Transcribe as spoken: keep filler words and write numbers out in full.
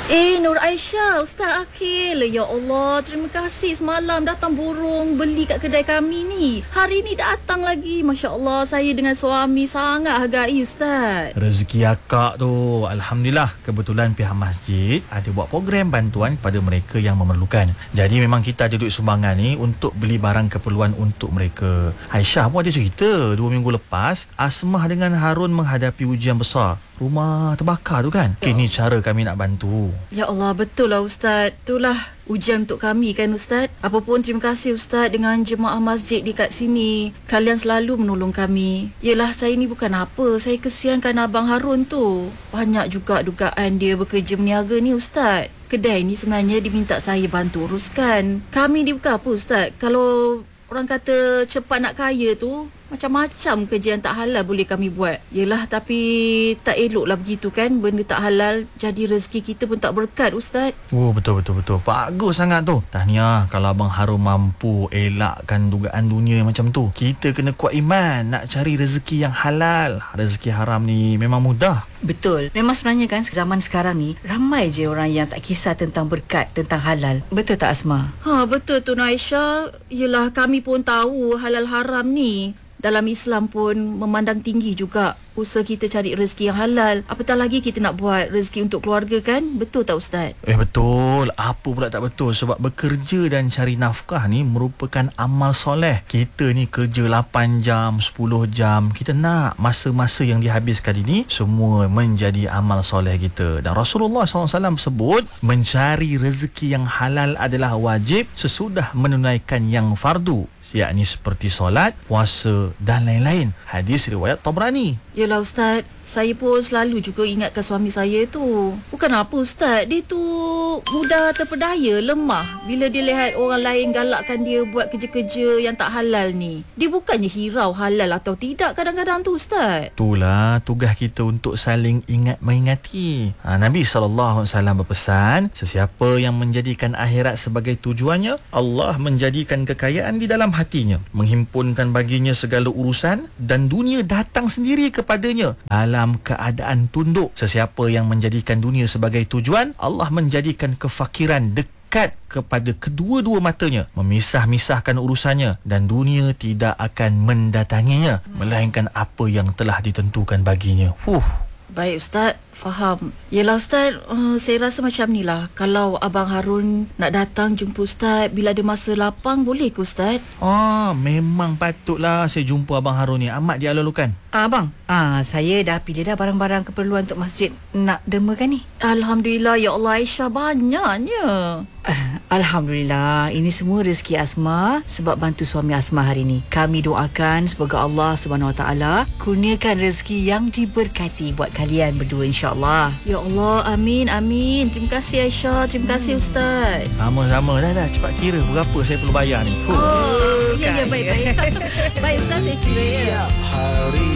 Eh, Nur Aisyah, Ustaz Akil. Ya Allah, terima kasih semalam datang burung beli kat kedai kami ni. Hari ni datang lagi. Masya Allah, saya dengan suami sangat hargai Ustaz. Rezeki akak tu. Alhamdulillah, kebetulan pihak masjid ada buat program bantuan kepada mereka yang memerlukan. Jadi memang kita ada duit sumbangan ni untuk beli barang keperluan untuk mereka. Aisyah pun ada cerita dua minggu lepas, Asmah dengan Harun menghadapi ujian besar. Rumah terbakar tu kan. Kini cara kami nak bantu. Ya Allah, betul lah Ustaz. Itulah ujian untuk kami kan Ustaz. Apa pun terima kasih Ustaz dengan jemaah masjid di kat sini. Kalian selalu menolong kami. Yelah, saya ni bukan apa. Saya kesiankan Abang Harun tu. Banyak juga dugaan dia bekerja meniaga ni Ustaz. Kedai ni sebenarnya diminta saya bantu uruskan. Kami ni bukan apa Ustaz. Kalau orang kata cepat nak kaya tu, macam-macam kerja yang tak halal boleh kami buat. Yelah, tapi tak eloklah begitu kan. Benda tak halal jadi rezeki kita pun tak berkat Ustaz. Oh, betul-betul-betul. Bagus sangat tu. Tahniah kalau Abang Harun mampu elakkan dugaan dunia macam tu. Kita kena kuat iman nak cari rezeki yang halal. Rezeki haram ni memang mudah. Betul. Memang sebenarnya kan zaman sekarang ni ramai je orang yang tak kisah tentang berkat, tentang halal. Betul tak Asma? Ha, betul tu Aisyah. Yelah, kami pun tahu halal haram ni. Dalam Islam pun memandang tinggi juga usaha kita cari rezeki yang halal. Apatah lagi kita nak buat rezeki untuk keluarga kan? Betul tak Ustaz? Eh betul. Apa pula tak betul? Sebab bekerja dan cari nafkah ni merupakan amal soleh. Kita ni kerja lapan jam, sepuluh jam. Kita nak masa-masa yang dihabiskan ini semua menjadi amal soleh kita. Dan Rasulullah sallallahu alaihi wasallam sebut mencari rezeki yang halal adalah wajib sesudah menunaikan yang fardu, yakni seperti solat, puasa dan lain-lain. Hadis riwayat Tabrani. Yelah Ustaz, saya pun selalu juga ingatkan suami saya tu. Bukan apa Ustaz, dia tu mudah terpedaya, lemah bila dia lihat orang lain galakkan dia buat kerja-kerja yang tak halal ni. Dia bukannya hirau halal atau tidak kadang-kadang tu Ustaz. Itulah tugas kita untuk saling ingat mengingati. Ha, Nabi sallallahu alaihi wasallam berpesan, sesiapa yang menjadikan akhirat sebagai tujuannya, Allah menjadikan kekayaan di dalam hatinya, menghimpunkan baginya segala urusan dan dunia datang sendiri kepadanya dalam keadaan tunduk. Sesiapa yang menjadikan dunia sebagai tujuan, Allah menjadikan kefakiran dekat kepada kedua-dua matanya, memisah-misahkan urusannya dan dunia tidak akan mendatanginya melainkan apa yang telah ditentukan baginya. Fuh. Baik Ustaz, faham. Yelah Ustaz, uh, saya rasa macam ni lah. Kalau Abang Harun nak datang jumpa Ustaz bila ada masa lapang, boleh ke Ustaz? Ah, memang patutlah saya jumpa Abang Harun ni. Amat dia lalukan. Ah, Abang, ah, saya dah pilih dah barang-barang keperluan untuk masjid nak dermakan ni. Alhamdulillah, ya Allah Aisyah, banyaknya. Ah, Alhamdulillah, ini semua rezeki Asma sebab bantu suami Asma hari ni. Kami doakan semoga Allah Subhanahu Wa Taala kurniakan rezeki yang diberkati buat kalian berdua insya-Allah. Ya Allah, amin, amin. Terima kasih Aisyah, terima kasih Ustaz. Sama-sama. Dah dah cepat kira berapa saya perlu bayar ni. Oh, ya ya, baik baik. Baik Ustaz, saya kira ya. Hari